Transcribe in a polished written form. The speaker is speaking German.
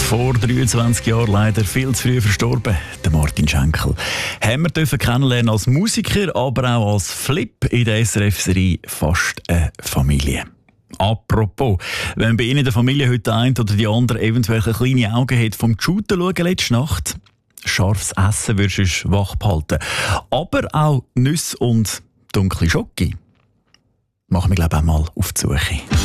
Vor 23 Jahren leider viel zu früh verstorben, der Martin Schenkel. Haben wir dürfen kennenlernen als Musiker, aber auch als Flip in der SRF-Serie «Fast eine Familie». Apropos, wenn bei Ihnen in der Familie heute der eine oder die andere eventuell kleine Augen hat vom Shooten schauen letzte Nacht, scharfes Essen würdest du wach behalten. Aber auch Nüsse und dunkle Schoki. Machen wir, glaube ich, auch mal auf die Suche.